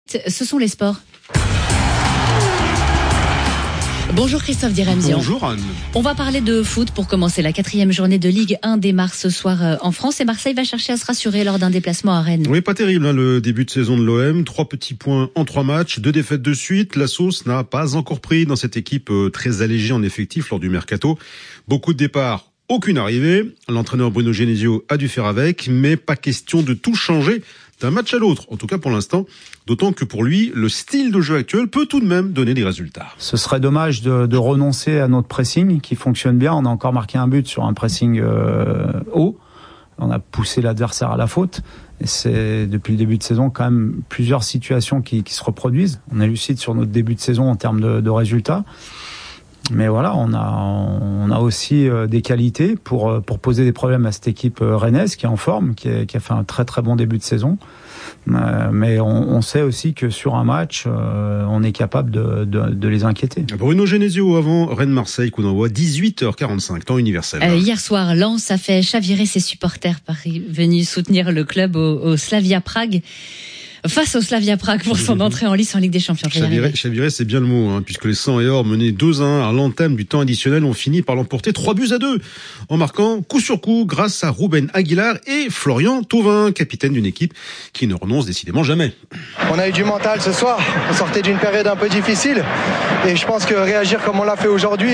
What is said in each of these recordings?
ce sont les sports. Bonjour Christophe Diremzian. Bonjour Anne. On va parler de foot pour commencer la 4e journée de Ligue 1 démarre ce soir en France et Marseille va chercher à se rassurer lors d'un déplacement à Rennes. Oui, pas terrible le début de saison de l'OM. 3 petits points en 3 matchs, 2 défaites de suite. La sauce n'a pas encore pris dans cette équipe très allégée en effectif lors du mercato. Beaucoup de départs, aucune arrivée. L'entraîneur Bruno Genesio a dû faire avec, mais pas question de tout changer d'un match à l'autre, en tout cas pour l'instant, d'autant que pour lui, le style de jeu actuel peut tout de même donner des résultats. Ce serait dommage de renoncer à notre pressing qui fonctionne bien. On a encore marqué un but sur un pressing haut. On a poussé l'adversaire à la faute. Et c'est depuis le début de saison quand même plusieurs situations qui se reproduisent. On est lucide sur notre début de saison en termes de résultats. Mais voilà, on a aussi des qualités pour poser des problèmes à cette équipe rennaise qui est en forme, qui a fait un très très bon début de saison. Mais on sait aussi que sur un match, on est capable de les inquiéter. Bruno Genesio avant Rennes-Marseille, coup d'envoi 18h45, temps universel. Hier soir, Lens a fait chavirer ses supporters venus soutenir le club au Slavia Prague. Face au Slavia Prague pour son entrée en lice en Ligue des Champions. Chavirer, c'est bien le mot, puisque les 100 et or menés 2-1 à l'entame du temps additionnel ont fini par l'emporter 3-2 en marquant coup sur coup grâce à Ruben Aguilar et Florian Thauvin, capitaine d'une équipe qui ne renonce décidément jamais. On a eu du mental ce soir, on sortait d'une période un peu difficile et je pense que réagir comme on l'a fait aujourd'hui,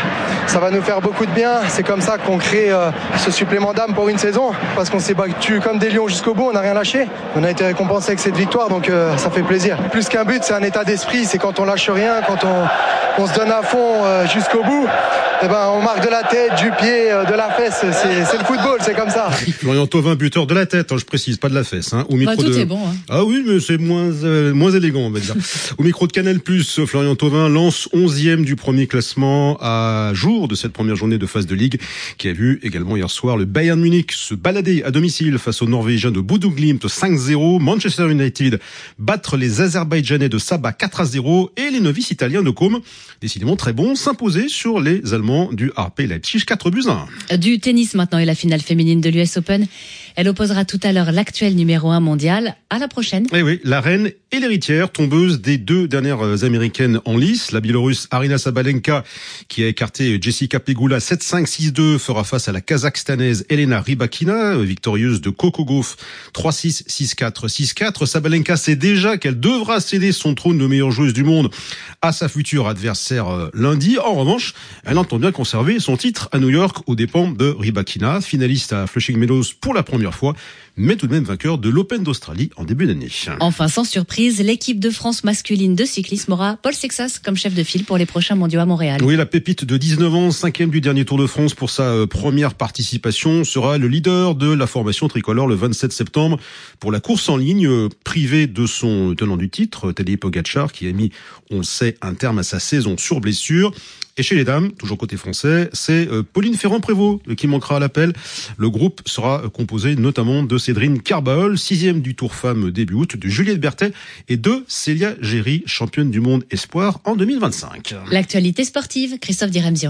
ça va nous faire beaucoup de bien. C'est comme ça qu'on crée ce supplément d'âme pour une saison, parce qu'on s'est battu comme des lions jusqu'au bout, on n'a rien lâché. On a été récompensé avec cette victoire, donc ça fait plaisir. Plus qu'un but, c'est un état d'esprit, c'est quand on lâche rien, quand on se donne à fond jusqu'au bout. Eh ben, on marque de la tête, du pied, de la fesse, c'est le football, c'est comme ça. Florian Thauvin, buteur de la tête, je précise, pas de la fesse. Au micro tout est bon. Ah oui, mais c'est moins élégant, on va dire. Au micro de Canal+, Florian Thauvin lance 11e du premier classement à jour de cette première journée de phase de Ligue, qui a vu également hier soir le Bayern Munich se balader à domicile face aux Norvégiens de Bodø Glimt 5-0, Manchester United battre les Azerbaïdjanais de Sabah 4-0 et les novices italiens de Côme, décidément très bons, s'imposer sur les Allemands du RB Leipzig 4-1. Du tennis maintenant et la finale féminine de l'US Open. Elle opposera tout à l'heure l'actuel numéro 1 mondial. À la prochaine. Eh oui, la reine et l'héritière, tombeuse des 2 dernières américaines en lice. La Biélorusse Aryna Sabalenka, qui a écarté Jessica Pegula 7-5, 6-2, fera face à la Kazakhstanaise Elena Rybakina, victorieuse de Coco Gauff 3-6, 6-4, 6-4. Sabalenka sait déjà qu'elle devra céder son trône de meilleure joueuse du monde à sa future adversaire lundi. En revanche, elle entend bien conserver son titre à New York aux dépens de Rybakina, finaliste à Flushing Meadows pour la première fois, mais tout de même vainqueur de l'Open d'Australie en début d'année. Enfin, sans surprise, l'équipe de France masculine de cyclisme aura Paul Sexas comme chef de file pour les prochains mondiaux à Montréal. Oui, la pépite de 19 ans, 5e du dernier Tour de France pour sa première participation, sera le leader de la formation tricolore le 27 septembre pour la course en ligne, privé de son tenant du titre, Tadej Pogačar, qui a mis, on le sait, un terme à sa saison sur blessure. Et chez les dames, toujours côté français, c'est Pauline Ferrand-Prévot qui manquera à l'appel. Le groupe sera composé notamment de Cédrine Carbaol, 6e du Tour Femmes début août, de Juliette Berthet et de Célia Géry, championne du monde espoir en 2025. L'actualité sportive, Christophe Diremzian.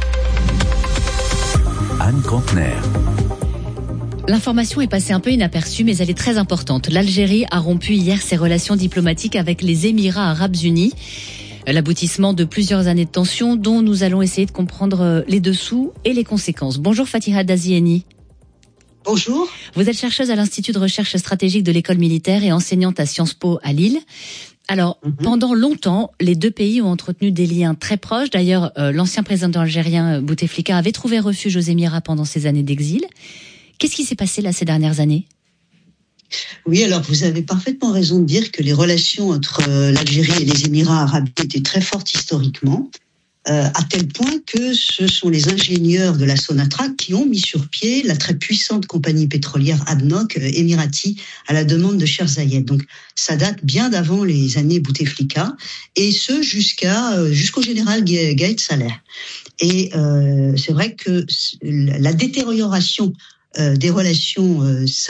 Anne Contener. L'information est passée un peu inaperçue, mais elle est très importante. L'Algérie a rompu hier ses relations diplomatiques avec les Émirats arabes unis. L'aboutissement de plusieurs années de tension dont nous allons essayer de comprendre les dessous et les conséquences. Bonjour Fatiha Dazieni. Bonjour. Vous êtes chercheuse à l'Institut de recherche stratégique de l'école militaire et enseignante à Sciences Po à Lille. Alors, pendant longtemps, les deux pays ont entretenu des liens très proches. D'ailleurs, l'ancien président algérien Bouteflika avait trouvé refuge aux Émirats pendant ses années d'exil. Qu'est-ce qui s'est passé là ces dernières années ? Oui, alors vous avez parfaitement raison de dire que les relations entre l'Algérie et les Émirats arabes étaient très fortes historiquement, à tel point que ce sont les ingénieurs de la Sonatrach qui ont mis sur pied la très puissante compagnie pétrolière ADNOC émirati à la demande de Cheikh Zayed. Donc ça date bien d'avant les années Bouteflika, et ce jusqu'au général Gaët Salah. Et c'est vrai que la détérioration des relations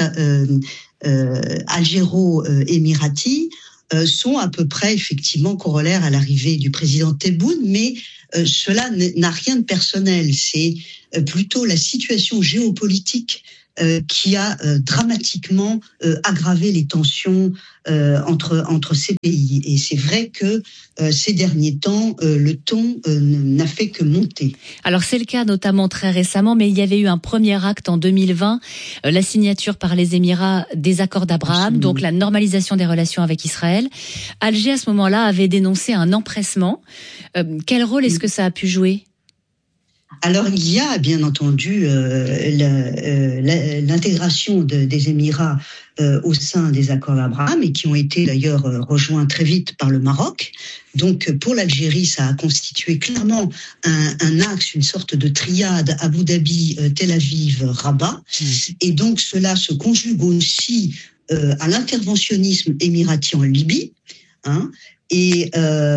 algéro-émirati sont à peu près effectivement corollaires à l'arrivée du président Tebboune, mais cela n'a rien de personnel. C'est plutôt la situation géopolitique qui a dramatiquement aggravé les tensions entre ces pays. Et c'est vrai que ces derniers temps, le ton n'a fait que monter. Alors c'est le cas notamment très récemment, mais il y avait eu un premier acte en 2020, la signature par les Émirats des accords d'Abraham, donc la normalisation des relations avec Israël. Alger, à ce moment-là, avait dénoncé un empressement. Quel rôle est-ce que ça a pu jouer ? Alors, il y a bien entendu l'intégration des Émirats au sein des accords d'Abraham et qui ont été d'ailleurs rejoints très vite par le Maroc. Donc, pour l'Algérie, ça a constitué clairement un axe, une sorte de triade Abu Dhabi, Tel Aviv, Rabat. Et donc, cela se conjugue aussi à l'interventionnisme émirati en Libye, Et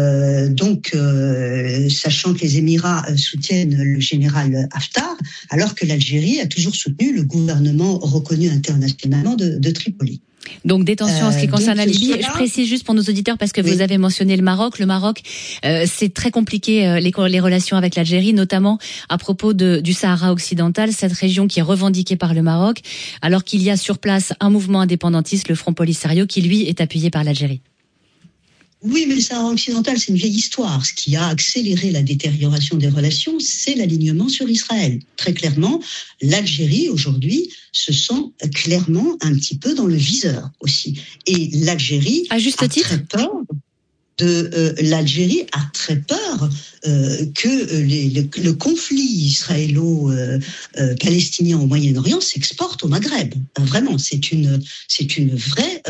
sachant que les Émirats soutiennent le général Haftar, alors que l'Algérie a toujours soutenu le gouvernement reconnu internationalement de Tripoli. Donc détention en ce qui concerne la Libye. Je précise juste pour nos auditeurs parce que vous avez mentionné le Maroc. Le Maroc, c'est très compliqué les relations avec l'Algérie, notamment à propos du Sahara occidental, cette région qui est revendiquée par le Maroc, alors qu'il y a sur place un mouvement indépendantiste, le Front Polisario, qui lui est appuyé par l'Algérie. Oui, mais le Sahara occidental, c'est une vieille histoire. Ce qui a accéléré la détérioration des relations, c'est l'alignement sur Israël. Très clairement, l'Algérie, aujourd'hui, se sent clairement un petit peu dans le viseur aussi. Et l'Algérie à juste titre, très peur l'Algérie a très peur que le conflit israélo-palestinien au Moyen-Orient s'exporte au Maghreb. Vraiment, c'est une vraie.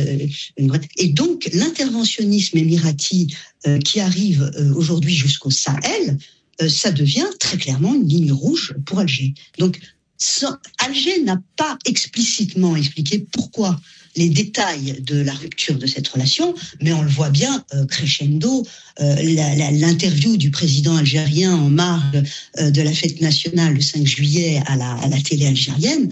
Et donc, l'interventionnisme émirati qui arrive aujourd'hui jusqu'au Sahel, ça devient très clairement une ligne rouge pour Alger. Donc, Alger n'a pas explicitement expliqué pourquoi les détails de la rupture de cette relation, mais on le voit bien crescendo. L'interview du président algérien en marge de la fête nationale le 5 juillet à la télé algérienne,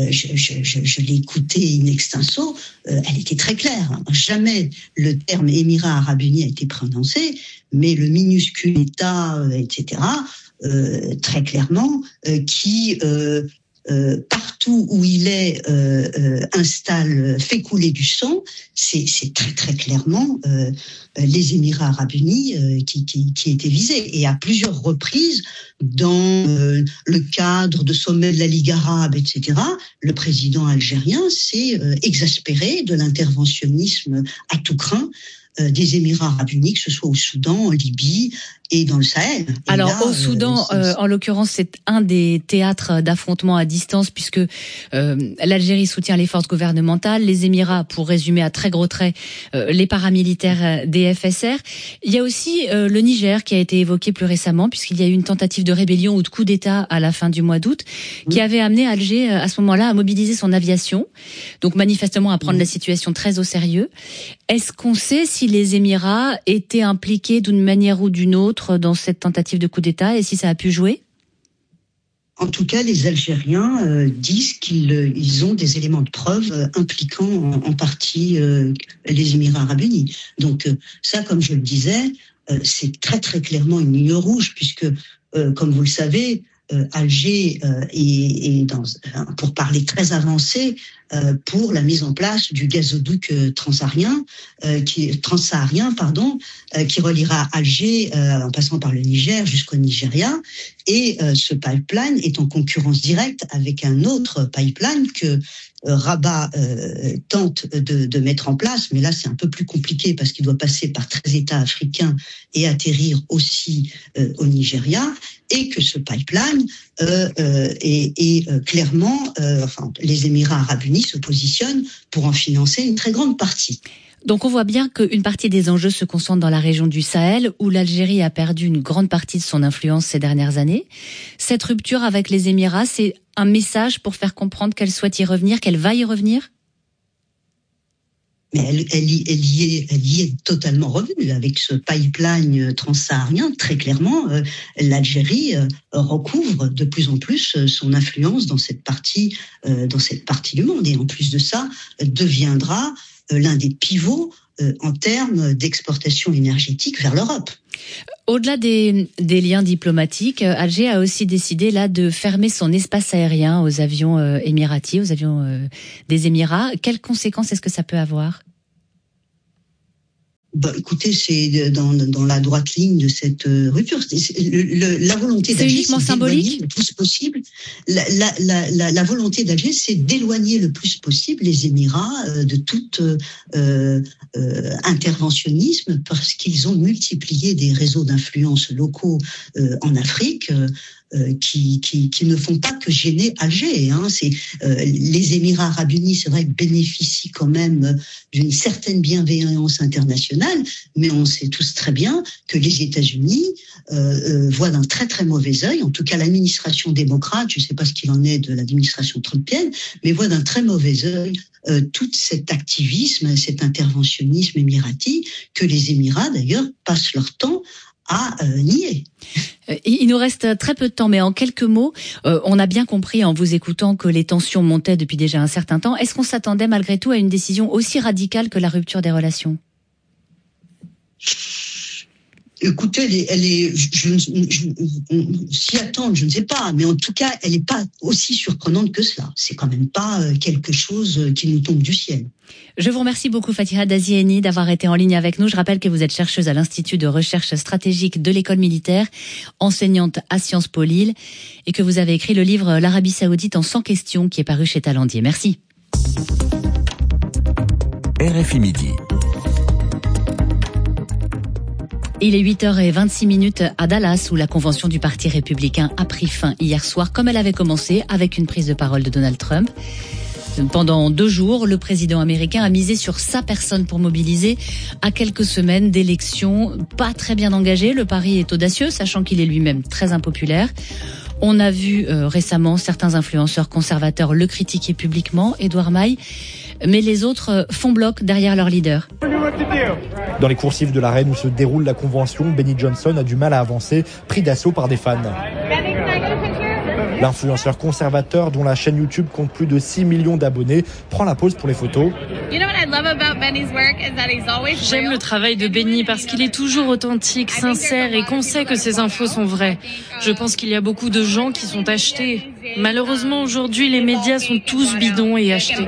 je l'ai écoutée in extenso, elle était très claire. Jamais le terme Émirats arabes unis a été prononcé, mais le minuscule État, etc., très clairement, qui partout où il est fait couler du sang, c'est très très clairement les Émirats arabes unis qui étaient visés. Et à plusieurs reprises, dans le cadre de sommets de la Ligue arabe, etc., le président algérien s'est exaspéré de l'interventionnisme à tout crin des Émirats arabes unis, que ce soit au Soudan, en Libye et dans le Sahel. Et alors là, au Soudan, en l'occurrence, c'est un des théâtres d'affrontement à distance puisque l'Algérie soutient les forces gouvernementales, les Émirats, pour résumer à très gros traits, les paramilitaires des FSR. Il y a aussi le Niger qui a été évoqué plus récemment puisqu'il y a eu une tentative de rébellion ou de coup d'État à la fin du mois d'août qui avait amené Alger à ce moment-là à mobiliser son aviation, donc manifestement à prendre la situation très au sérieux. Est-ce qu'on sait si les Émirats étaient impliqués d'une manière ou d'une autre dans cette tentative de coup d'État et si ça a pu jouer ? En tout cas, les Algériens disent qu'ils ont des éléments de preuve impliquant en partie les Émirats arabes unis. Donc ça, comme je le disais, c'est très très clairement une ligne rouge puisque, comme vous le savez, Alger est pour parler très avancé, pour la mise en place du gazoduc transsaharien, qui reliera Alger en passant par le Niger jusqu'au Nigeria. Et ce pipeline est en concurrence directe avec un autre pipeline que Rabat tente de mettre en place, mais là c'est un peu plus compliqué parce qu'il doit passer par 13 États africains et atterrir aussi au Nigeria, et que ce pipeline est clairement, les Émirats arabes unis se positionnent pour en financer une très grande partie. Donc on voit bien qu'une partie des enjeux se concentre dans la région du Sahel, où l'Algérie a perdu une grande partie de son influence ces dernières années. Cette rupture avec les Émirats, c'est un message pour faire comprendre qu'elle souhaite y revenir, qu'elle va y revenir ? Mais elle y est totalement revenue avec ce pipeline transsaharien. Très clairement, l'Algérie recouvre de plus en plus son influence dans cette partie du monde. Et en plus de ça, deviendra l'un des pivots en termes d'exportation énergétique vers l'Europe. Au-delà des liens diplomatiques, Alger a aussi décidé là de fermer son espace aérien aux avions émiratis, aux avions des Émirats. Quelles conséquences est-ce que ça peut avoir ? Écoutez, c'est dans la droite ligne de cette rupture. La volonté d'Alger, uniquement symbolique. Le plus possible. La volonté d'Alger, c'est d'éloigner le plus possible les Émirats de tout interventionnisme, parce qu'ils ont multiplié des réseaux d'influence locaux en Afrique. Qui ne font pas que gêner Alger. Les Émirats arabes unis, c'est vrai, bénéficient quand même d'une certaine bienveillance internationale, mais on sait tous très bien que les États-Unis voient d'un très très mauvais œil, en tout cas l'administration démocrate, je ne sais pas ce qu'il en est de l'administration trumpienne, mais voit d'un très mauvais œil tout cet activisme, cet interventionnisme émirati que les Émirats d'ailleurs passent leur temps à nier. Il nous reste très peu de temps, mais en quelques mots, on a bien compris en vous écoutant que les tensions montaient depuis déjà un certain temps. Est-ce qu'on s'attendait malgré tout à une décision aussi radicale que la rupture des relations ? Écoutez, s'y attendre, je ne sais pas, mais en tout cas, elle n'est pas aussi surprenante que cela. C'est quand même pas quelque chose qui nous tombe du ciel. Je vous remercie beaucoup, Fatiha Dazieni, d'avoir été en ligne avec nous. Je rappelle que vous êtes chercheuse à l'Institut de recherche stratégique de l'école militaire, enseignante à Sciences Po Lille, et que vous avez écrit le livre L'Arabie Saoudite en 100 questions, qui est paru chez Talendier. Merci. RFI Midi. Il est 8h26 à Dallas, où la convention du Parti républicain a pris fin hier soir, comme elle avait commencé, avec une prise de parole de Donald Trump. Pendant 2 jours, le président américain a misé sur sa personne pour mobiliser à quelques semaines d'élections pas très bien engagées. Le pari est audacieux, sachant qu'il est lui-même très impopulaire. On a vu récemment certains influenceurs conservateurs le critiquer publiquement, Edouard Maille, mais les autres font bloc derrière leur leader. Dans les coursives de l'arène où se déroule la convention, Benny Johnson a du mal à avancer, pris d'assaut par des fans. L'influenceur conservateur, dont la chaîne YouTube compte plus de 6 millions d'abonnés, prend la pause pour les photos. J'aime le travail de Benny parce qu'il est toujours authentique, sincère et qu'on sait que ses infos sont vraies. Je pense qu'il y a beaucoup de gens qui sont achetés. Malheureusement, aujourd'hui, les médias sont tous bidons et achetés.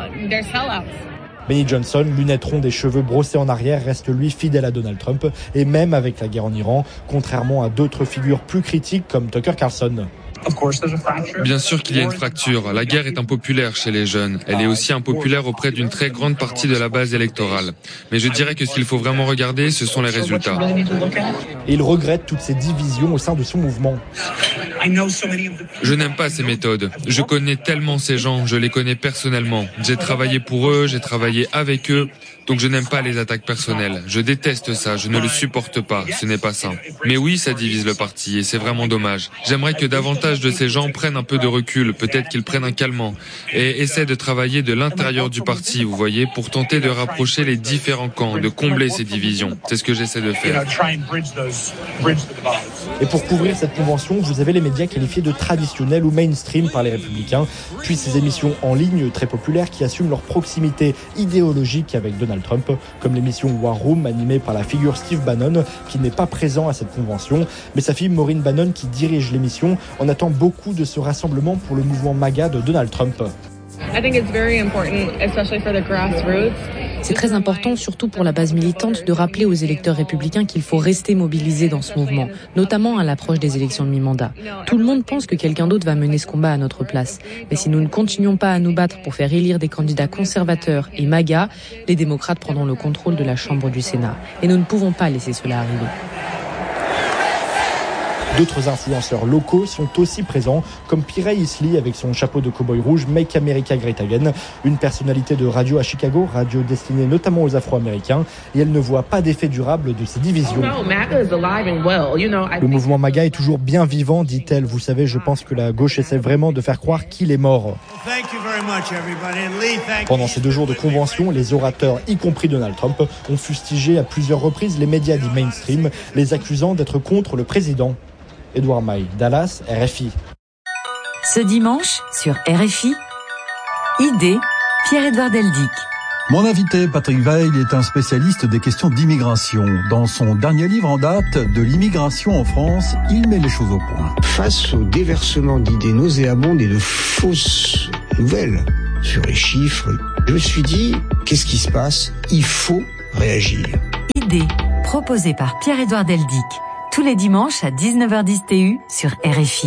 Benny Johnson, lunettes rondes et cheveux brossés en arrière, reste lui fidèle à Donald Trump, et même avec la guerre en Iran, contrairement à d'autres figures plus critiques comme Tucker Carlson. Bien sûr qu'il y a une fracture. La guerre est impopulaire chez les jeunes. Elle est aussi impopulaire auprès d'une très grande partie de la base électorale. Mais je dirais que ce qu'il faut vraiment regarder, ce sont les résultats. Et il regrette toutes ces divisions au sein de son mouvement. Je n'aime pas ces méthodes. Je connais tellement ces gens, je les connais personnellement. J'ai travaillé pour eux, j'ai travaillé avec eux. Donc je n'aime pas les attaques personnelles. Je déteste ça, je ne le supporte pas, ce n'est pas sain. Mais oui, ça divise le parti et c'est vraiment dommage. J'aimerais que davantage de ces gens prennent un peu de recul, peut-être qu'ils prennent un calmant et essaient de travailler de l'intérieur du parti, vous voyez, pour tenter de rapprocher les différents camps, de combler ces divisions. C'est ce que j'essaie de faire. Et pour couvrir cette convention, vous avez les médias qualifiés de traditionnels ou mainstream par les républicains, puis ces émissions en ligne très populaires qui assument leur proximité idéologique avec Donald Trump, comme l'émission War Room animée par la figure Steve Bannon, qui n'est pas présent à cette convention, mais sa fille Maureen Bannon, qui dirige l'émission, en attend beaucoup de ce rassemblement pour le mouvement MAGA de Donald Trump. C'est très important, surtout pour la base militante, de rappeler aux électeurs républicains qu'il faut rester mobilisés dans ce mouvement, notamment à l'approche des élections de mi-mandat. Tout le monde pense que quelqu'un d'autre va mener ce combat à notre place. Mais si nous ne continuons pas à nous battre pour faire élire des candidats conservateurs et MAGA, les démocrates prendront le contrôle de la Chambre du Sénat. Et nous ne pouvons pas laisser cela arriver. D'autres influenceurs locaux sont aussi présents, comme Pirey Isley avec son chapeau de cow-boy rouge Make America Great Again, une personnalité de radio à Chicago, radio destinée notamment aux Afro-Américains, et elle ne voit pas d'effet durable de ces divisions. Le mouvement MAGA est toujours bien vivant, dit-elle. Vous savez, je pense que la gauche essaie vraiment de faire croire qu'il est mort. Pendant ces 2 jours de convention, les orateurs, y compris Donald Trump, ont fustigé à plusieurs reprises les médias dits mainstream, les accusant d'être contre le président. Edouard Maille, Dallas, RFI. Ce dimanche, sur RFI, Idée, Pierre-Edouard Deldic. Mon invité, Patrick Weil, est un spécialiste des questions d'immigration. Dans son dernier livre en date, De l'immigration en France, il met les choses au point. Face au déversement d'idées nauséabondes et de fausses nouvelles sur les chiffres, je me suis dit, qu'est-ce qui se passe ? Il faut réagir. Idée, proposée par Pierre-Édouard Deldic, tous les dimanches à 19h10 TU sur RFI.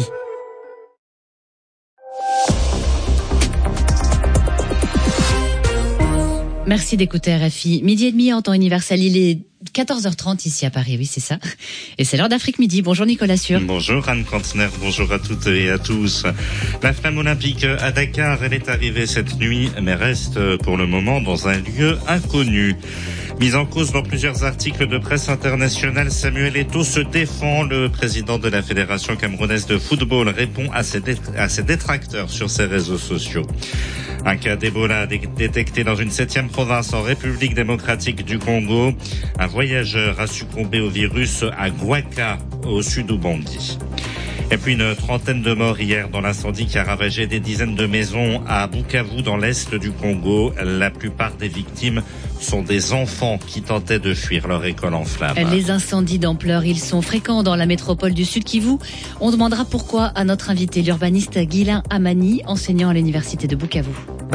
Merci d'écouter RFI. 12h30 en temps universel. Il est 14h30 ici à Paris, oui, c'est ça. Et c'est l'heure d'Afrique Midi. Bonjour Nicolas Sûr. Bonjour Anne Kantner, bonjour à toutes et à tous. La flamme olympique à Dakar, elle est arrivée cette nuit, mais reste pour le moment dans un lieu inconnu. Mis en cause dans plusieurs articles de presse internationale, Samuel Eto'o se défend. Le président de la Fédération camerounaise de football répond à ses détracteurs sur ses réseaux sociaux. Un cas d'Ebola détecté dans une 7e province en République démocratique du Congo. Un voyageur a succombé au virus à Guaca, au sud d'Ubangui. Et puis une trentaine de morts hier dans l'incendie qui a ravagé des dizaines de maisons à Bukavu dans l'est du Congo. La plupart des victimes sont des enfants qui tentaient de fuir leur école en flammes. Les incendies d'ampleur, ils sont fréquents dans la métropole du Sud Kivu. On demandera pourquoi à notre invité, l'urbaniste Guilain Amani, enseignant à l'université de Bukavu.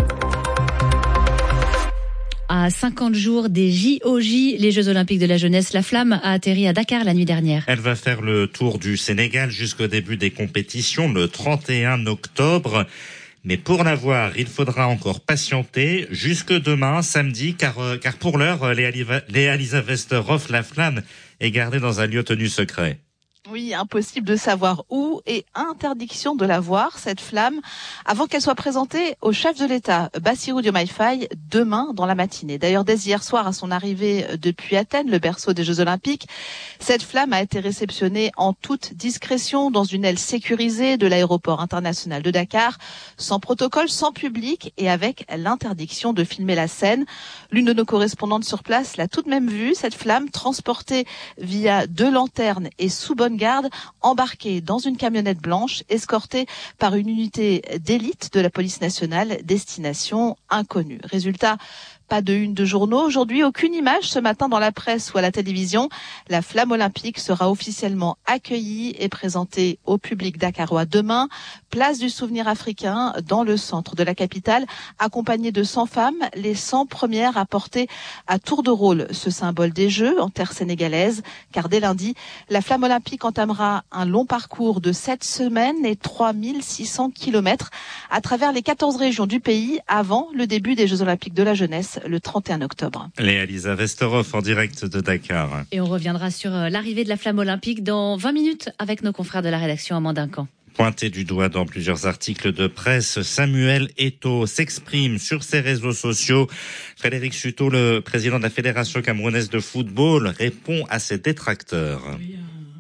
À 50 jours des JOJ, les Jeux Olympiques de la jeunesse, la flamme a atterri à Dakar la nuit dernière. Elle va faire le tour du Sénégal jusqu'au début des compétitions le 31 octobre. Mais pour la voir, il faudra encore patienter jusque demain, samedi, car pour l'heure, Léa Lisa Westerhoff, la flamme est gardée dans un lieu tenu secret. Oui, impossible de savoir où et interdiction de la voir, cette flamme, avant qu'elle soit présentée au chef de l'État, Bassirou Diomaye Faye, demain dans la matinée. D'ailleurs, dès hier soir, à son arrivée depuis Athènes, le berceau des Jeux Olympiques, cette flamme a été réceptionnée en toute discrétion dans une aile sécurisée de l'aéroport international de Dakar, sans protocole, sans public et avec l'interdiction de filmer la scène. L'une de nos correspondantes sur place l'a tout de même vue, cette flamme transportée via 2 lanternes et sous bonne garde, embarquée dans une camionnette blanche, escortée par une unité d'élite de la police nationale, destination inconnue. Résultat, pas de une de journaux. Aujourd'hui, aucune image ce matin dans la presse ou à la télévision. La flamme olympique sera officiellement accueillie et présentée au public dakarois demain, place du souvenir africain, dans le centre de la capitale, accompagnée de 100 femmes, les 100 premières à porter à tour de rôle ce symbole des Jeux en terre sénégalaise, car dès lundi, la flamme olympique entamera un long parcours de 7 semaines et 3600 kilomètres à travers les 14 régions du pays avant le début des Jeux olympiques de la jeunesse le 31 octobre. Léa Lisa Westerhoff en direct de Dakar. Et on reviendra sur l'arrivée de la flamme olympique dans 20 minutes avec nos confrères de la rédaction Amandin Camp. Pointé du doigt dans plusieurs articles de presse, Samuel Eto'o s'exprime sur ses réseaux sociaux. Frédéric Chuteau, le président de la Fédération camerounaise de football, répond à ses détracteurs. Oui,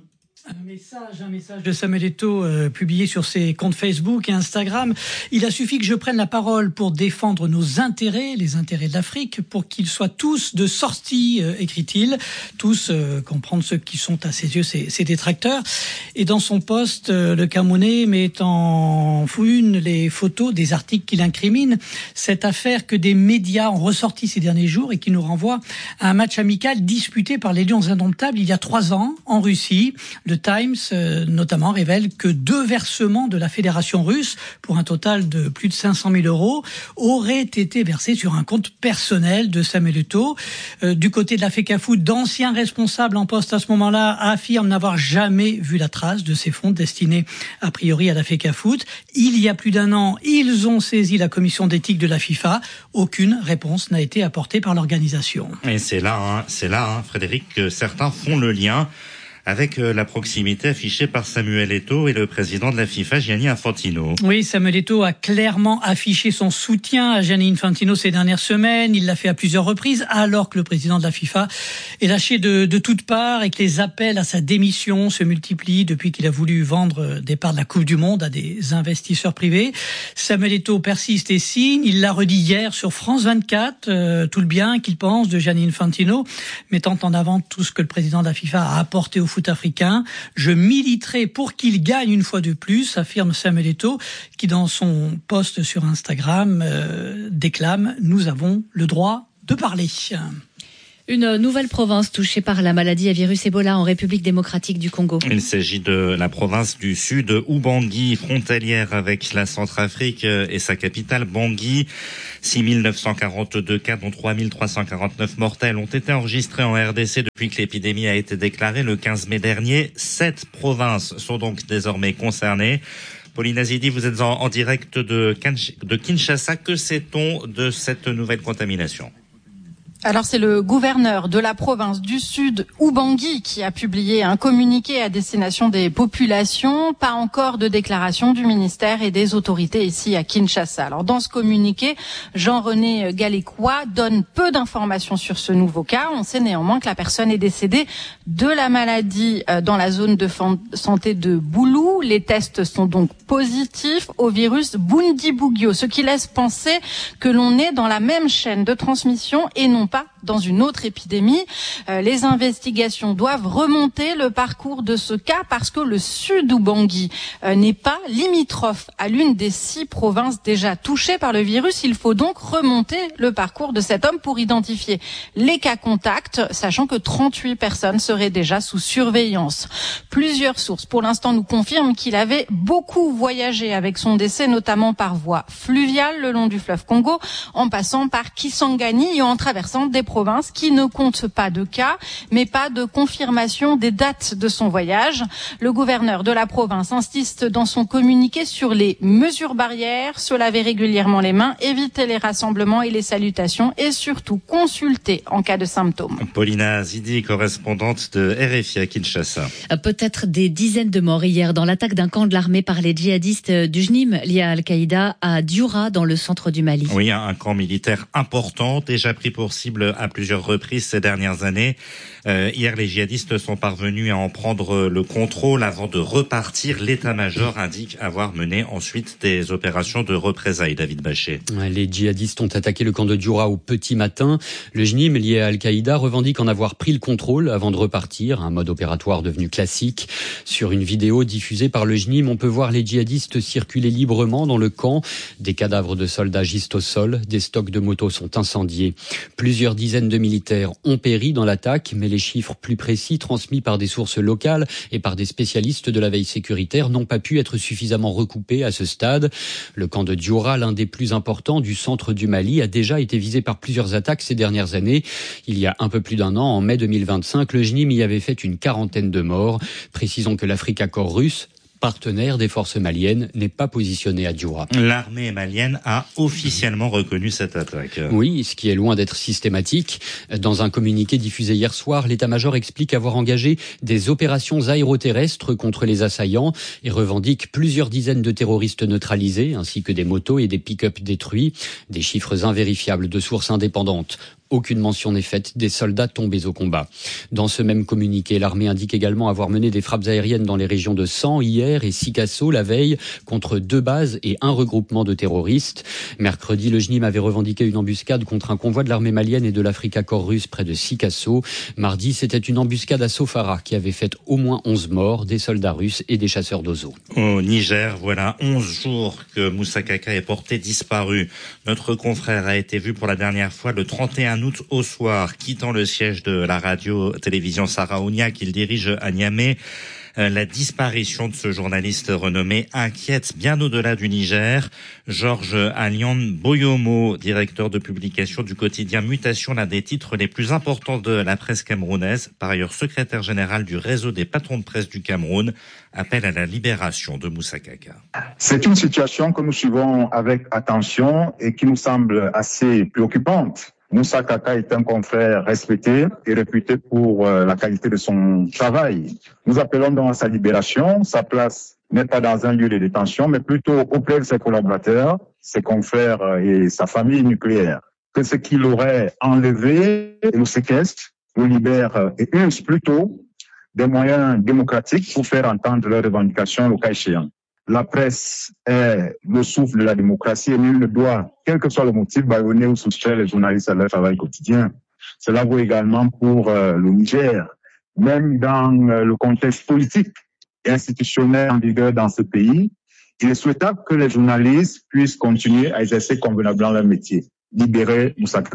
un message de Samuel Eto'o publié sur ses comptes Facebook et Instagram. Il a suffi que je prenne la parole pour défendre nos intérêts, les intérêts de l'Afrique, pour qu'ils soient tous de sortie, écrit-il, tous comprendre ceux qui sont à ses yeux ses détracteurs. Et dans son post, le Camerounais met en une les photos des articles qu'il incrimine cette affaire que des médias ont ressorti ces derniers jours et qui nous renvoie à un match amical disputé par les Lions Indomptables il y a 3 ans en Russie. Le Times, notamment, révèle que 2 versements de la Fédération russe, pour un total de plus de 500 000 euros, auraient été versés sur un compte personnel de Samuel Eto'o. Du côté de la FECAFOOT, d'anciens responsables en poste à ce moment-là affirment n'avoir jamais vu la trace de ces fonds destinés a priori à la FECAFOOT. Il y a plus d'1 an, ils ont saisi la commission d'éthique de la FIFA. Aucune réponse n'a été apportée par l'organisation. Et c'est là, Frédéric, que certains font le lien avec la proximité affichée par Samuel Eto'o et le président de la FIFA, Gianni Infantino. Oui, Samuel Eto'o a clairement affiché son soutien à Gianni Infantino ces dernières semaines. Il l'a fait à plusieurs reprises, alors que le président de la FIFA est lâché de toutes parts et que les appels à sa démission se multiplient depuis qu'il a voulu vendre des parts de la Coupe du Monde à des investisseurs privés. Samuel Eto'o persiste et signe. Il l'a redit hier sur France 24, tout le bien qu'il pense de Gianni Infantino, mettant en avant tout ce que le président de la FIFA a apporté au foot africain. Je militerai pour qu'il gagne une fois de plus, affirme Samuel Eto'o, qui dans son post sur Instagram déclame « Nous avons le droit de parler. Une nouvelle province touchée par la maladie à virus Ebola en République démocratique du Congo. Il s'agit de la province du Sud, Ubangi, frontalière avec la Centrafrique et sa capitale Bangui. 6 942 cas, dont 3 349 mortels, ont été enregistrés en RDC depuis que l'épidémie a été déclarée le 15 mai dernier. 7 provinces sont donc désormais concernées. Pauline Azidi, vous êtes en direct de Kinshasa. Que sait-on de cette nouvelle contamination ? Alors c'est le gouverneur de la province du Sud, Ubangi, qui a publié un communiqué à destination des populations. Pas encore de déclaration du ministère et des autorités ici à Kinshasa. Alors dans ce communiqué, Jean-René Galécois donne peu d'informations sur ce nouveau cas. On sait néanmoins que la personne est décédée de la maladie dans la zone de santé de Boulou. Les tests sont donc positifs au virus Bundibugyo, ce qui laisse penser que l'on est dans la même chaîne de transmission et non pas dans une autre épidémie. Les investigations doivent remonter le parcours de ce cas parce que le sud Ubangi n'est pas limitrophe à l'une des 6 provinces déjà touchées par le virus. Il faut donc remonter le parcours de cet homme pour identifier les cas contacts, sachant que 38 personnes seraient déjà sous surveillance. Plusieurs sources, pour l'instant, nous confirment qu'il avait beaucoup voyagé avec son décès, notamment par voie fluviale le long du fleuve Congo, en passant par Kisangani et en traversant des provinces qui ne comptent pas de cas, mais pas de confirmation des dates de son voyage. Le gouverneur de la province insiste dans son communiqué sur les mesures barrières, se laver régulièrement les mains, éviter les rassemblements et les salutations et surtout consulter en cas de symptômes. Paulina Zidi, correspondante de RFI à Kinshasa. Peut-être des dizaines de morts hier dans l'attaque d'un camp de l'armée par les djihadistes du JNIM lié à Al-Qaïda à Dioura dans le centre du Mali. Oui, un camp militaire important, déjà pris pour cible à plusieurs reprises ces dernières années. Hier, les djihadistes sont parvenus à en prendre le contrôle avant de repartir. L'état-major indique avoir mené ensuite des opérations de représailles. David Bachet. Les djihadistes ont attaqué le camp de Dioura au petit matin. Le JNIM, lié à Al-Qaïda, revendique en avoir pris le contrôle avant de repartir, un mode opératoire devenu classique. Sur une vidéo diffusée par le JNIM, on peut voir les djihadistes circuler librement dans le camp. Des cadavres de soldats gisent au sol, des stocks de motos sont incendiés. Plusieurs dizaines de militaires ont péri dans l'attaque, mais les chiffres plus précis transmis par des sources locales et par des spécialistes de la veille sécuritaire n'ont pas pu être suffisamment recoupés à ce stade. Le camp de Dioura, l'un des plus importants du centre du Mali, a déjà été visé par plusieurs attaques ces dernières années. Il y a un peu plus d'un an, en mai 2025, le JNIM y avait fait une 40aine de morts. Précisons que l'Africa Corps russe, partenaire des forces maliennes, n'est pas positionné à Dioura. L'armée malienne a officiellement reconnu cette attaque. Oui, ce qui est loin d'être systématique. Dans un communiqué diffusé hier soir, l'état-major explique avoir engagé des opérations aéroterrestres contre les assaillants et revendique plusieurs dizaines de terroristes neutralisés, ainsi que des motos et des pick-up détruits. Des chiffres invérifiables de sources indépendantes. Aucune mention n'est faite des soldats tombés au combat. Dans ce même communiqué, l'armée indique également avoir mené des frappes aériennes dans les régions de San hier et Sikasso la veille contre 2 bases et un regroupement de terroristes. Mercredi, le JNIM avait revendiqué une embuscade contre un convoi de l'armée malienne et de l'Africa Corps russe près de Sikasso. Mardi, c'était une embuscade à Sofara qui avait fait au moins 11 morts, des soldats russes et des chasseurs d'oiseaux. Au Niger, voilà 11 jours que Moussa Kaka est porté disparu. Notre confrère a été vu pour la dernière fois le 31 août au soir, quittant le siège de la radio-télévision Saraounia qu'il dirige à Niamey. La disparition de ce journaliste renommé inquiète bien au-delà du Niger. Georges Alian Boyomo, directeur de publication du quotidien Mutation, l'un des titres les plus importants de la presse camerounaise, par ailleurs secrétaire général du réseau des patrons de presse du Cameroun, appelle à la libération de Moussa Kaka. C'est une situation que nous suivons avec attention et qui nous semble assez préoccupante. Moussa Kaka est un confrère respecté et réputé pour la qualité de son travail. Nous appelons donc à sa libération. Sa place n'est pas dans un lieu de détention, mais plutôt auprès de ses collaborateurs, ses confrères et sa famille nucléaire. Que ce qu'il aurait enlevé le séquestre, le libère et use plutôt des moyens démocratiques pour faire entendre leurs revendications le cas échéant. La presse est le souffle de la démocratie et nul ne doit, quel que soit le motif, bâillonner ou soustraire les journalistes à leur travail quotidien. Cela vaut également pour le Niger. Même dans le contexte politique et institutionnel en vigueur dans ce pays, il est souhaitable que les journalistes puissent continuer à exercer convenablement leur métier. Libérer Moussa Kaka.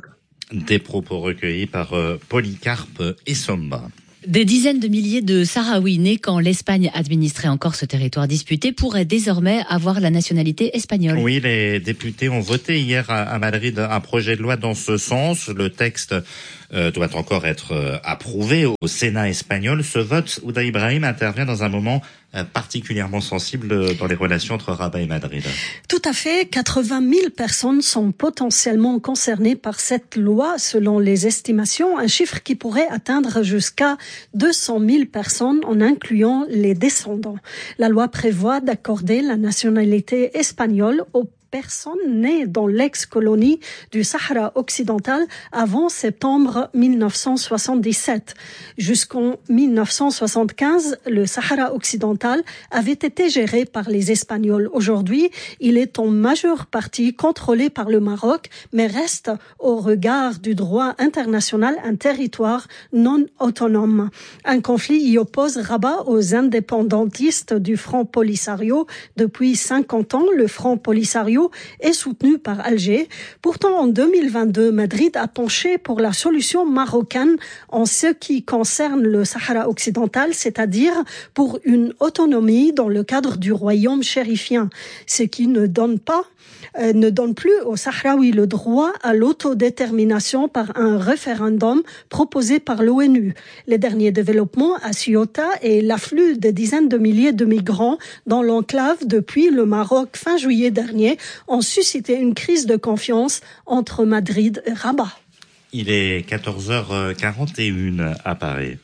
Des propos recueillis par Polycarpe Essomba. Des dizaines de milliers de Sahraouis nés quand l'Espagne administrait encore ce territoire disputé pourraient désormais avoir la nationalité espagnole. Oui, les députés ont voté hier à Madrid un projet de loi dans ce sens. Le texte doit encore être approuvé au Sénat espagnol. Ce vote, Ouda Ibrahim, intervient dans un moment particulièrement sensible dans les relations entre Rabat et Madrid. Tout à fait. 80 000 personnes sont potentiellement concernées par cette loi, selon les estimations. Un chiffre qui pourrait atteindre jusqu'à 200 000 personnes en incluant les descendants. La loi prévoit d'accorder la nationalité espagnole aux personnes nées dans l'ex-colonie du Sahara occidental avant septembre 1977. Jusqu'en 1975, le Sahara occidental avait été géré par les Espagnols. Aujourd'hui, il est en majeure partie contrôlé par le Maroc, mais reste au regard du droit international un territoire non autonome. Un conflit y oppose Rabat aux indépendantistes du Front Polisario. Depuis 50 ans, le Front Polisario est soutenu par Alger. Pourtant, en 2022, Madrid a penché pour la solution marocaine en ce qui concerne le Sahara occidental, c'est-à-dire pour une autonomie dans le cadre du royaume chérifien, ce qui ne donne plus aux Sahraouis le droit à l'autodétermination par un référendum proposé par l'ONU. Les derniers développements à Ceuta et l'afflux de dizaines de milliers de migrants dans l'enclave depuis le Maroc fin juillet dernier ont suscité une crise de confiance entre Madrid et Rabat. Il est 14h41 à Paris.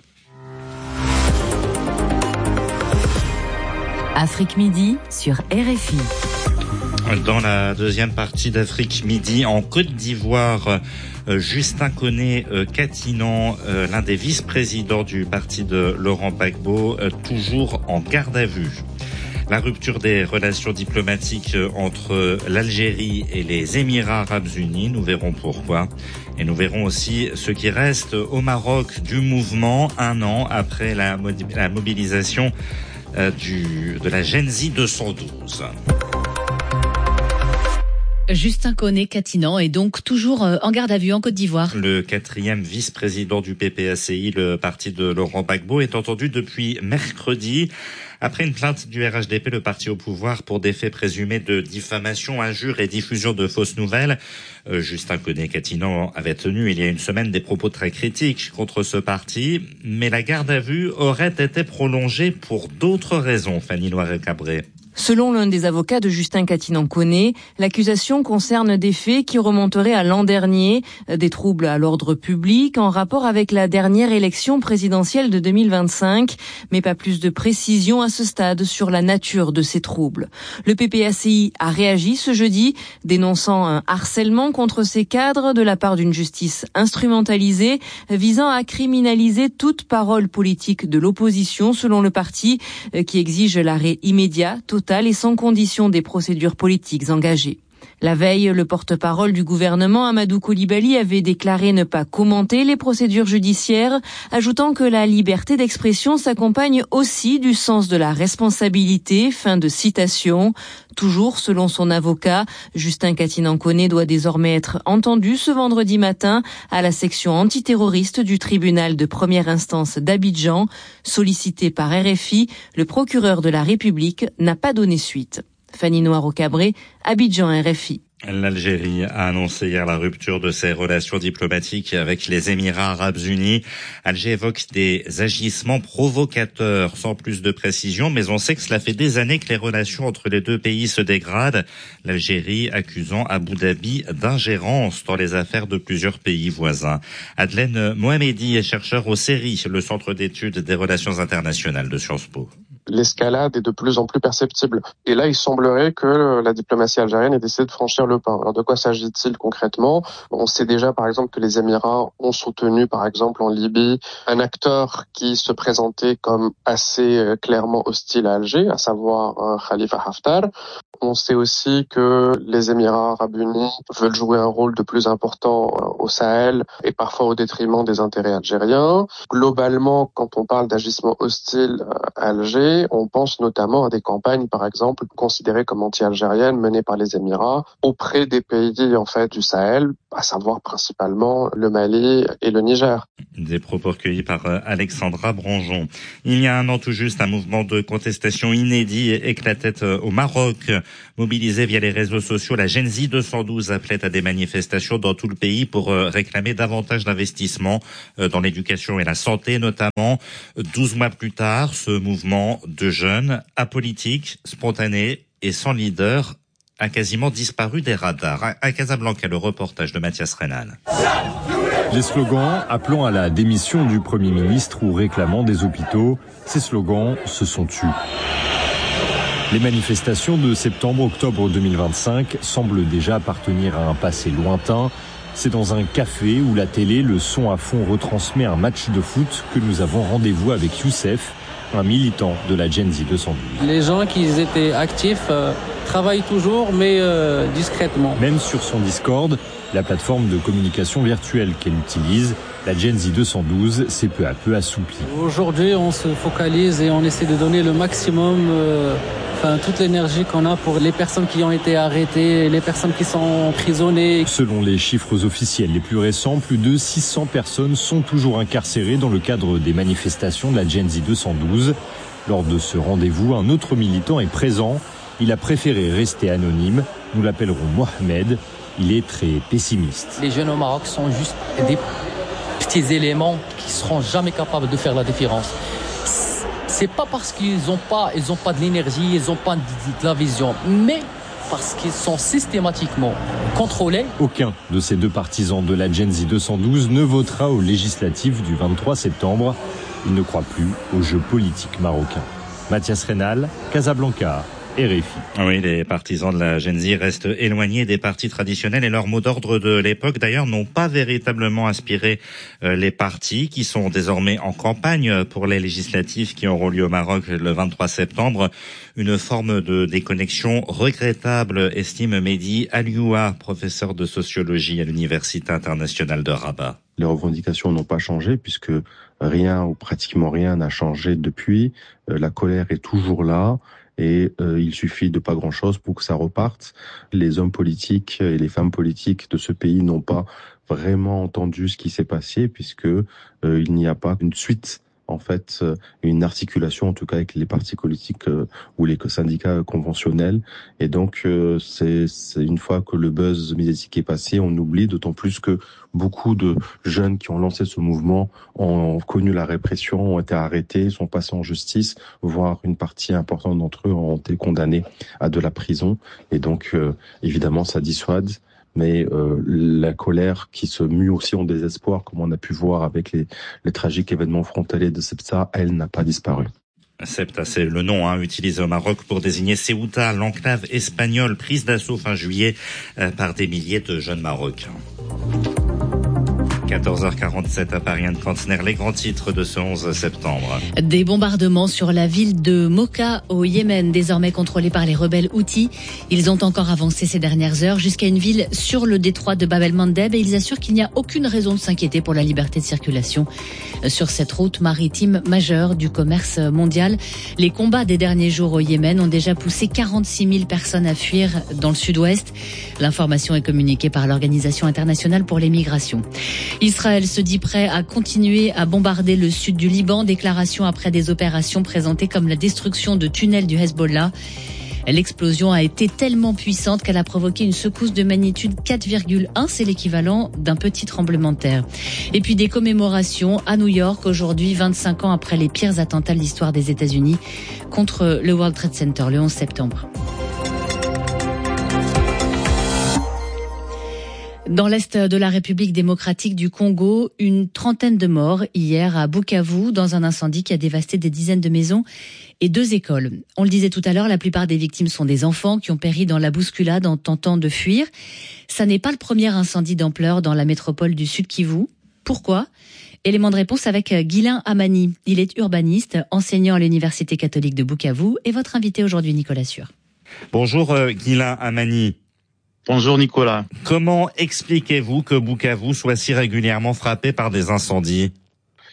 Afrique Midi sur RFI. Dans la deuxième partie d'Afrique Midi, en Côte d'Ivoire, Justin Koné-Katinan, l'un des vice-présidents du parti de Laurent Gbagbo, toujours en garde à vue. La rupture des relations diplomatiques entre l'Algérie et les Émirats arabes unis, nous verrons pourquoi. Et nous verrons aussi ce qui reste au Maroc du mouvement, un an après la mobilisation de la Genzi 212. Justin Koné-Katinan est donc toujours en garde à vue en Côte d'Ivoire. Le quatrième vice-président du PPACI, le parti de Laurent Gbagbo, est entendu depuis mercredi. Après une plainte du RHDP, le parti au pouvoir, pour des faits présumés de diffamation, injure et diffusion de fausses nouvelles. Justin Koné-Katinan avait tenu il y a une semaine des propos très critiques contre ce parti, mais la garde à vue aurait été prolongée pour d'autres raisons, Fanny Loiret-Cabré. Selon l'un des avocats de Justin Katinan-Koné, l'accusation concerne des faits qui remonteraient à l'an dernier, des troubles à l'ordre public en rapport avec la dernière élection présidentielle de 2025, mais pas plus de précision à ce stade sur la nature de ces troubles. Le PPACI a réagi ce jeudi, dénonçant un harcèlement contre ses cadres de la part d'une justice instrumentalisée, visant à criminaliser toute parole politique de l'opposition, selon le parti, qui exige l'arrêt immédiat, total et sans condition des procédures politiques engagées. La veille, le porte-parole du gouvernement, Amadou Coulibaly, avait déclaré ne pas commenter les procédures judiciaires, ajoutant que la liberté d'expression s'accompagne aussi du sens de la responsabilité. Fin de citation. Toujours selon son avocat, Justin Katinan-Koné doit désormais être entendu ce vendredi matin à la section antiterroriste du tribunal de première instance d'Abidjan. Sollicité par RFI, le procureur de la République n'a pas donné suite. Fanny Noiro-Cabré, Abidjan, RFI. L'Algérie a annoncé hier la rupture de ses relations diplomatiques avec les Émirats arabes unis. Alger évoque des agissements provocateurs, sans plus de précision, mais on sait que cela fait des années que les relations entre les deux pays se dégradent. L'Algérie accusant Abu Dhabi d'ingérence dans les affaires de plusieurs pays voisins. Adlène Mohamedi est chercheur au CERI, le Centre d'études des relations internationales de Sciences Po. L'escalade est de plus en plus perceptible. Et là, il semblerait que la diplomatie algérienne ait décidé de franchir le pas. Alors, de quoi s'agit-il concrètement ? On sait déjà, par exemple, que les Émirats ont soutenu, par exemple, en Libye, un acteur qui se présentait comme assez clairement hostile à Alger, à savoir Khalifa Haftar. On sait aussi que les Émirats arabes unis veulent jouer un rôle de plus important au Sahel et parfois au détriment des intérêts algériens. Globalement, quand on parle d'agissement hostile à Alger, l'étranger. On pense notamment à des campagnes, par exemple, considérées comme anti-algériennes, menées par les Émirats auprès des pays en fait du Sahel, à savoir principalement le Mali et le Niger. Des propos recueillis par Alexandra Bronjon. Il y a un an tout juste, un mouvement de contestation inédit éclatait au Maroc. Mobilisé via les réseaux sociaux, la Gen Z 212 appelait à des manifestations dans tout le pays pour réclamer davantage d'investissements dans l'éducation et la santé notamment. 12 mois plus tard, ce mouvement de jeunes, apolitique, spontané et sans leader, a quasiment disparu des radars. À Casablanca, le reportage de Mathias Reynal. Les slogans appelant à la démission du Premier ministre ou réclamant des hôpitaux, ces slogans se sont tus. Les manifestations de septembre-octobre 2025 semblent déjà appartenir à un passé lointain. C'est dans un café où la télé, le son à fond retransmet un match de foot que nous avons rendez-vous avec Youssef, un militant de la Gen Z 212. Les gens qui étaient actifs travaillent toujours, mais discrètement. Même sur son Discord, la plateforme de communication virtuelle qu'elle utilise, la Gen Z 212 s'est peu à peu assouplie. Aujourd'hui, on se focalise et on essaie de donner le maximum, toute l'énergie qu'on a pour les personnes qui ont été arrêtées, les personnes qui sont emprisonnées. Selon les chiffres officiels les plus récents, plus de 600 personnes sont toujours incarcérées dans le cadre des manifestations de la Gen Z 212. Lors de ce rendez-vous, un autre militant est présent. Il a préféré rester anonyme. Nous l'appellerons Mohamed. Il est très pessimiste. Les jeunes au Maroc sont juste des petits éléments qui seront jamais capables de faire la différence. C'est pas parce qu'ils ont pas de l'énergie, ils ont pas de la vision, mais parce qu'ils sont systématiquement contrôlés. Aucun de ces deux partisans de la Gen Z 212 ne votera aux législatives du 23 septembre. Il ne croit plus au jeu politique marocain. Mathias Reynal, Casablanca. RFI. Oui, les partisans de la Gen Z restent éloignés des partis traditionnels et leurs mots d'ordre de l'époque, d'ailleurs, n'ont pas véritablement inspiré les partis qui sont désormais en campagne pour les législatives qui auront lieu au Maroc le 23 septembre. Une forme de déconnexion regrettable, estime Mehdi Alioua, professeur de sociologie à l'Université internationale de Rabat. Les revendications n'ont pas changé puisque rien ou pratiquement rien n'a changé depuis. La colère est toujours là. Et il suffit de pas grand-chose pour que ça reparte. Les hommes politiques et les femmes politiques de ce pays n'ont pas vraiment entendu ce qui s'est passé puisque il n'y a pas une suite, en fait, une articulation en tout cas avec les partis politiques ou les syndicats conventionnels. Et donc c'est une fois que le buzz médiatique est passé, on oublie, d'autant plus que beaucoup de jeunes qui ont lancé ce mouvement ont connu la répression, ont été arrêtés, sont passés en justice, voire une partie importante d'entre eux ont été condamnés à de la prison. Et donc évidemment ça dissuade. Mais la colère qui se mue aussi en désespoir, comme on a pu voir avec les tragiques événements frontaliers de Ceuta, elle n'a pas disparu. Ceuta, c'est le nom utilisé au Maroc pour désigner Ceuta, l'enclave espagnole prise d'assaut fin juillet par des milliers de jeunes Marocains. 14h47 à Paris, Anne Kantner, les grands titres de ce 11 septembre. Des bombardements sur la ville de Moka au Yémen, désormais contrôlée par les rebelles Houthis. Ils ont encore avancé ces dernières heures jusqu'à une ville sur le détroit de Bab el-Mandeb et ils assurent qu'il n'y a aucune raison de s'inquiéter pour la liberté de circulation sur cette route maritime majeure du commerce mondial. Les combats des derniers jours au Yémen ont déjà poussé 46 000 personnes à fuir dans le sud-ouest. L'information est communiquée par l'Organisation internationale pour les migrations. Israël se dit prêt à continuer à bombarder le sud du Liban, déclaration après des opérations présentées comme la destruction de tunnels du Hezbollah. L'explosion a été tellement puissante qu'elle a provoqué une secousse de magnitude 4,1, c'est l'équivalent d'un petit tremblement de terre. Et puis des commémorations à New York aujourd'hui, 25 ans après les pires attentats de l'histoire des États-Unis contre le World Trade Center le 11 septembre. Dans l'est de la République démocratique du Congo, une trentaine de morts hier à Bukavu dans un incendie qui a dévasté des dizaines de maisons et 2 écoles. On le disait tout à l'heure, la plupart des victimes sont des enfants qui ont péri dans la bousculade en tentant de fuir. Ça n'est pas le premier incendie d'ampleur dans la métropole du Sud Kivu. Pourquoi ? Élément de réponse avec Guilain Amani. Il est urbaniste, enseignant à l'Université catholique de Bukavu et votre invité aujourd'hui, Nicolas Sueur. Bonjour Guilain Amani. Bonjour Nicolas. Comment expliquez-vous que Bukavu soit si régulièrement frappé par des incendies ?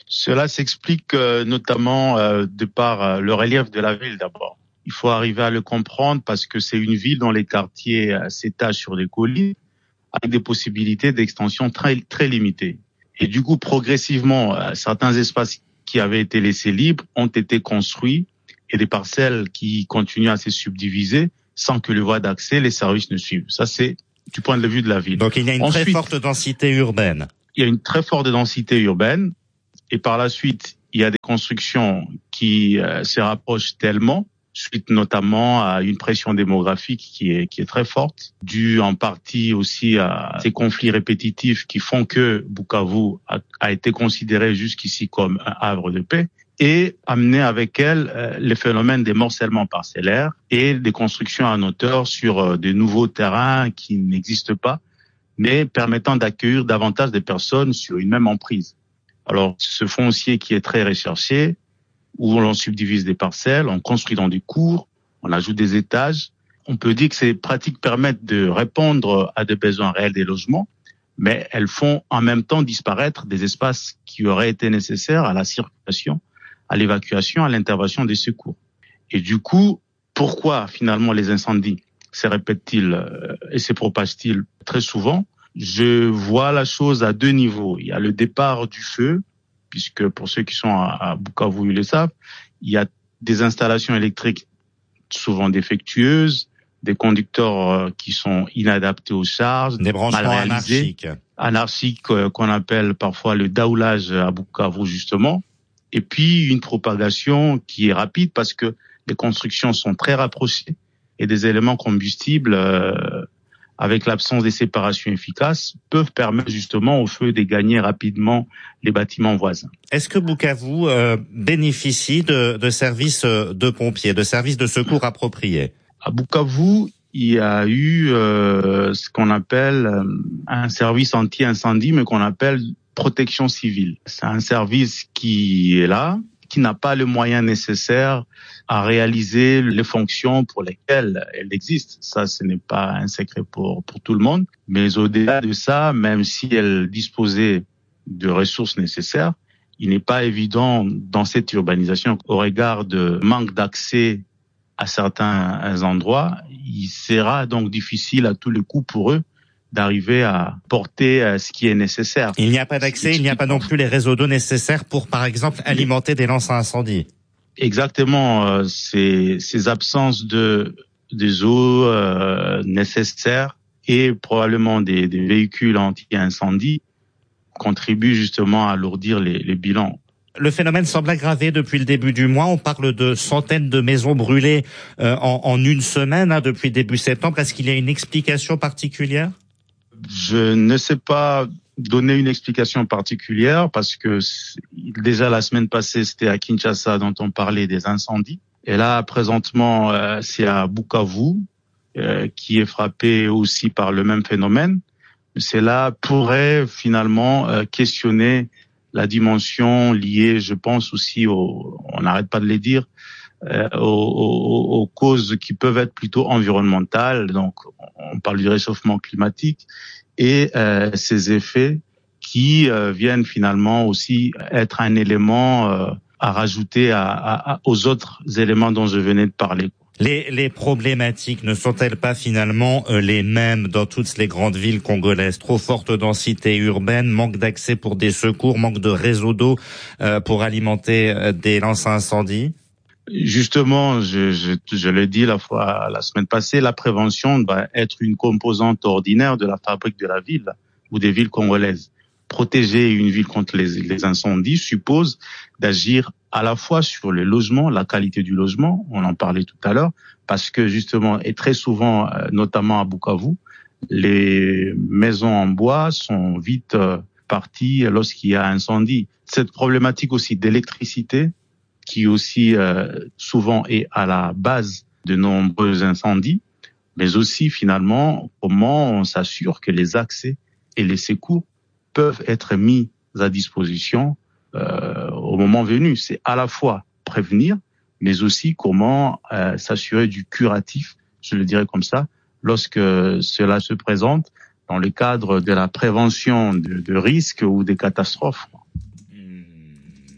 Cela s'explique notamment de par le relief de la ville d'abord. Il faut arriver à le comprendre parce que c'est une ville dont les quartiers s'étagent sur des collines avec des possibilités d'extension très, très limitées. Et du coup, progressivement, certains espaces qui avaient été laissés libres ont été construits et des parcelles qui continuent à se subdiviser sans que le voie d'accès, les services ne suivent. Ça, c'est du point de vue de la ville. Donc il y a une très forte densité urbaine. Il y a une très forte densité urbaine et par la suite, il y a des constructions qui se rapprochent tellement, suite notamment à une pression démographique qui est très forte, due en partie aussi à ces conflits répétitifs qui font que Bukavu a été considéré jusqu'ici comme un havre de paix, et amener avec elle les phénomènes des morcellements parcellaires et des constructions en hauteur sur de nouveaux terrains qui n'existent pas, mais permettant d'accueillir davantage de personnes sur une même emprise. Alors, ce foncier qui est très recherché, où l'on subdivise des parcelles, on construit dans des cours, on ajoute des étages. On peut dire que ces pratiques permettent de répondre à des besoins réels des logements, mais elles font en même temps disparaître des espaces qui auraient été nécessaires à la circulation, à l'évacuation, à l'intervention des secours. Et du coup, pourquoi finalement les incendies se répètent-ils et se propagent-ils très souvent? Je vois la chose à deux niveaux. Il y a le départ du feu, puisque pour ceux qui sont à Bukavu, ils le savent, il y a des installations électriques souvent défectueuses, des conducteurs qui sont inadaptés aux charges, des branchements anarchiques qu'on appelle parfois le daoulage à Bukavu justement, et puis une propagation qui est rapide parce que les constructions sont très rapprochées et des éléments combustibles avec l'absence des séparations efficaces, peuvent permettre justement au feu de gagner rapidement les bâtiments voisins. Est-ce que Bukavu bénéficie de services de pompiers, de services de secours appropriés? À Bukavu, il y a eu ce qu'on appelle un service anti-incendie, mais qu'on appelle protection civile. C'est un service qui est là, qui n'a pas les moyens nécessaires à réaliser les fonctions pour lesquelles elle existe. Ça, ce n'est pas un secret pour tout le monde. Mais au-delà de ça, même si elle disposait de ressources nécessaires, il n'est pas évident dans cette urbanisation, au regard de manque d'accès à certains endroits, il sera donc difficile à tous les coups pour eux d'arriver à porter ce qui est nécessaire. Il n'y a pas d'accès, il n'y a pas non plus les réseaux d'eau nécessaires pour, par exemple, alimenter des lances à incendie. Exactement, ces absences des eaux nécessaires et probablement des véhicules anti-incendie contribuent justement à alourdir les bilans. Le phénomène semble aggravé depuis le début du mois. On parle de centaines de maisons brûlées en une semaine depuis début septembre. Est-ce qu'il y a une explication particulière? Je ne sais pas donner une explication particulière parce que déjà la semaine passée, c'était à Kinshasa dont on parlait des incendies. Et là, présentement, c'est à Bukavu qui est frappé aussi par le même phénomène. Cela pourrait finalement questionner la dimension liée, je pense aussi, on n'arrête pas de les dire, aux causes qui peuvent être plutôt environnementales. Donc, on parle du réchauffement climatique et ces effets qui viennent finalement aussi être un élément à rajouter aux autres éléments dont je venais de parler. Les problématiques ne sont-elles pas finalement les mêmes dans toutes les grandes villes congolaises? Trop forte densité urbaine, manque d'accès pour des secours, manque de réseau d'eau pour alimenter des lances à incendie? Justement, je l'ai dit la semaine passée, la prévention doit être une composante ordinaire de la fabrique de la ville ou des villes congolaises. Protéger une ville contre les incendies suppose d'agir à la fois sur le logement, la qualité du logement, on en parlait tout à l'heure, parce que justement, et très souvent, notamment à Bukavu, les maisons en bois sont vite parties lorsqu'il y a incendie. Cette problématique aussi d'électricité, qui aussi souvent est à la base de nombreux incendies, mais aussi finalement comment on s'assure que les accès et les secours peuvent être mis à disposition au moment venu. C'est à la fois prévenir, mais aussi comment s'assurer du curatif, je le dirais comme ça, lorsque cela se présente dans le cadre de la prévention de risques ou des catastrophes.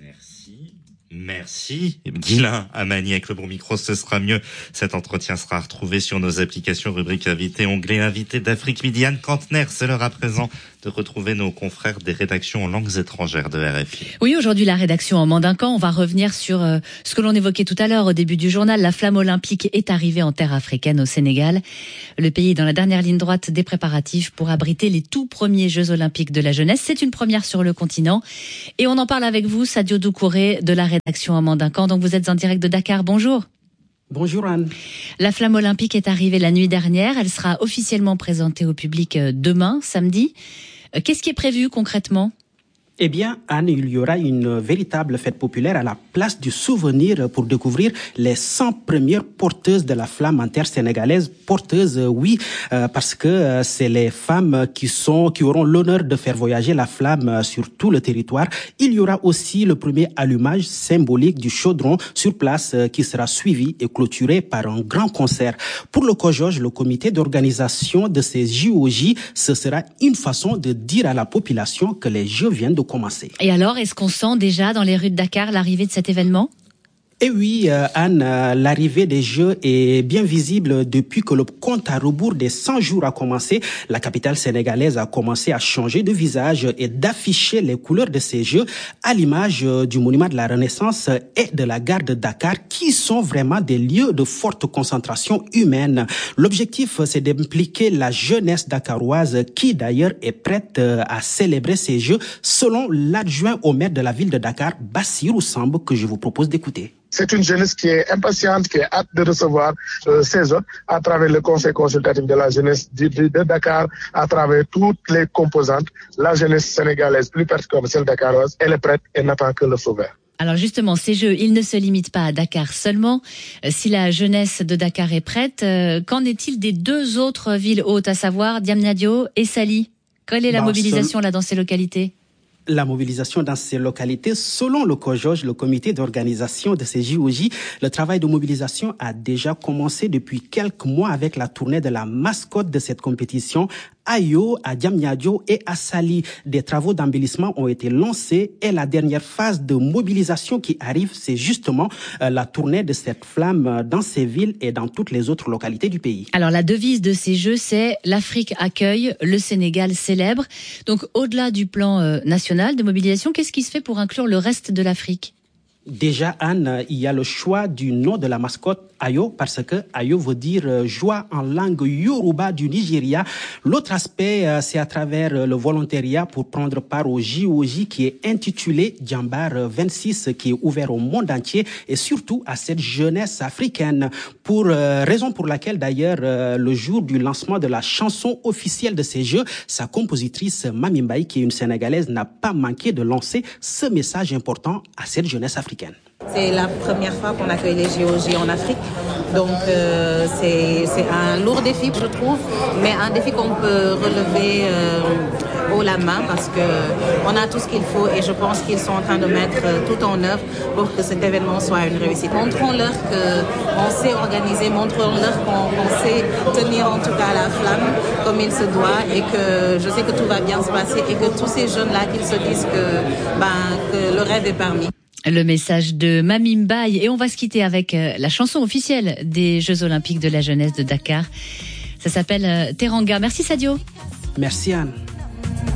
Merci. Guilain Amani avec le bon micro, ce sera mieux. Cet entretien sera retrouvé sur nos applications, rubrique invité, onglet invité d'Afrique Midi. Anne Kantner, c'est l'heure à présent de retrouver nos confrères des rédactions en langues étrangères de RFI. Oui, aujourd'hui, la rédaction en Mandinkan, on va revenir sur ce que l'on évoquait tout à l'heure au début du journal. La flamme olympique est arrivée en terre africaine, au Sénégal. Le pays est dans la dernière ligne droite des préparatifs pour abriter les tout premiers Jeux olympiques de la jeunesse. C'est une première sur le continent. Et on en parle avec vous, Sadio Doucouré, de la rédaction en Mandinkan. Donc vous êtes en direct de Dakar. Bonjour. Bonjour Anne. La flamme olympique est arrivée la nuit dernière. Elle sera officiellement présentée au public demain, samedi. Qu'est-ce qui est prévu concrètement ? Eh bien, Anne, il y aura une véritable fête populaire à la place du souvenir pour découvrir les 100 premières porteuses de la flamme en terre sénégalaise. Porteuses, oui, parce que c'est les femmes qui auront l'honneur de faire voyager la flamme sur tout le territoire. Il y aura aussi le premier allumage symbolique du chaudron sur place qui sera suivi et clôturé par un grand concert. Pour le COJOJ, le comité d'organisation de ces JOJ, ce sera une façon de dire à la population que les Jeux viennent de commencer. Et alors, est-ce qu'on sent déjà dans les rues de Dakar l'arrivée de cet événement ? Et oui, Anne, l'arrivée des Jeux est bien visible depuis que le compte à rebours des 100 jours a commencé. La capitale sénégalaise a commencé à changer de visage et d'afficher les couleurs de ces Jeux à l'image du monument de la Renaissance et de la gare de Dakar, qui sont vraiment des lieux de forte concentration humaine. L'objectif, c'est d'impliquer la jeunesse dakaroise qui, d'ailleurs, est prête à célébrer ces Jeux, selon l'adjoint au maire de la ville de Dakar, Bassirou Samb, que je vous propose d'écouter. C'est une jeunesse qui est impatiente, qui est hâte de recevoir ces Jeux à travers le conseil consultatif de la jeunesse de Dakar, à travers toutes les composantes. La jeunesse sénégalaise, plus particulièrement celle dakaroise, elle est prête et n'attend que le feu vert. Alors justement, ces Jeux, ils ne se limitent pas à Dakar seulement. Si la jeunesse de Dakar est prête, qu'en est-il des deux autres villes hôtes, à savoir Diamniadio et Saly ? Quelle est la mobilisation là dans ces localités ? La mobilisation dans ces localités, selon le COJOJ, le comité d'organisation de ces JOJ, le travail de mobilisation a déjà commencé depuis quelques mois avec la tournée de la mascotte de cette compétition, Ayo, à Diamniadio et à Saly. Des travaux d'embellissement ont été lancés et la dernière phase de mobilisation qui arrive, c'est justement la tournée de cette flamme dans ces villes et dans toutes les autres localités du pays. Alors la devise de ces Jeux, c'est « L'Afrique accueille, le Sénégal célèbre ». Donc au-delà du plan national de mobilisation, qu'est-ce qui se fait pour inclure le reste de l'Afrique ? Déjà, Anne, il y a le choix du nom de la mascotte Ayo, parce que Ayo veut dire joie en langue Yoruba du Nigeria. L'autre aspect, c'est à travers le volontariat pour prendre part au JOJ qui est intitulé Djambar 26, qui est ouvert au monde entier et surtout à cette jeunesse africaine. Raison pour laquelle d'ailleurs, le jour du lancement de la chanson officielle de ces Jeux, sa compositrice Mami Mbaye, qui est une Sénégalaise, n'a pas manqué de lancer ce message important à cette jeunesse africaine. C'est la première fois qu'on accueille les JOJ en Afrique, donc c'est un lourd défi, je trouve, mais un défi qu'on peut relever haut la main parce qu'on a tout ce qu'il faut et je pense qu'ils sont en train de mettre tout en œuvre pour que cet événement soit une réussite. Montrons-leur qu'on sait organiser, montrons-leur qu'on sait tenir en tout cas la flamme comme il se doit et que je sais que tout va bien se passer et que tous ces jeunes-là qu'ils se disent que le rêve est permis. Le message de Mami Mbaye. Et on va se quitter avec la chanson officielle des Jeux Olympiques de la jeunesse de Dakar. Ça s'appelle Teranga. Merci Sadio. Merci Anne.